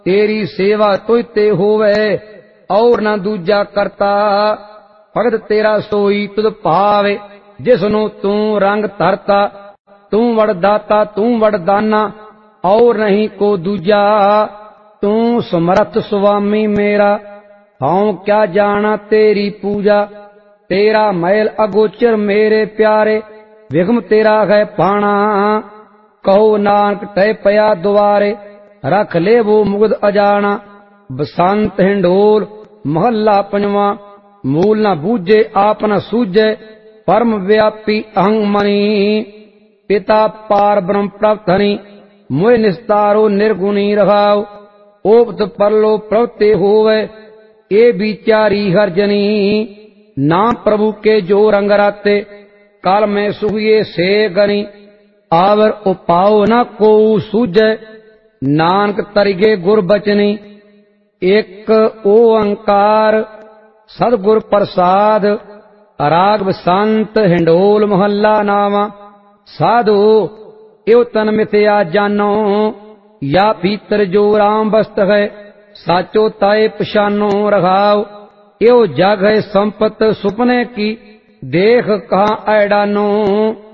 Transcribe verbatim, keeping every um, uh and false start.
तेरी सेवा तुझ ते होवे और ना दूजा करता। भगत तेरा सोई तुझ भावे जिसनु तू रंग धरता। तू वरदाता तू वरदाना और नहीं को दूजा। तू समर्थ स्वामी मेरा हूं क्या जाना तेरी पूजा। तेरा महल अगोचर मेरे प्यारे विघम तेरा है पाना। कहो नानक टह पया द्वारे रख ले वो मुगद अजाना। बसंत हिंडोल महला पंजवा मूल न बूझे आप न सूझे परम व्यापी अहंग मणि। पिता पार ब्रह्म प्राप्त हनि मोह निस्तारो निर्गुणी रहाओ। ओपत परलो प्रवते होवे ए बिचारी हरजनी। नाम प्रभु के जो रंग राते काल में सुहिए से गनी। आवर उपाओ न को सूझे नानक तरिगे गुर बचनी। एक ओंकार सदगुर प्रसाद राग बसंत हिंडोल मोहल्ला नावा। साधु एव तन मिथया जानो या भीतर जो राम बस्त है। साचो ताए पछानो रघाव एव जग है संपत सुपने की देख कहाँ ऐडानो।